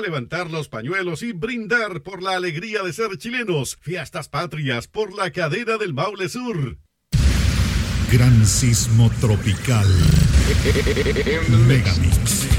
levantar los pañuelos y brindar por la alegría de ser chilenos. Fiestas Patrias por la cadena del Maule Sur. Gran sismo tropical. Megamix.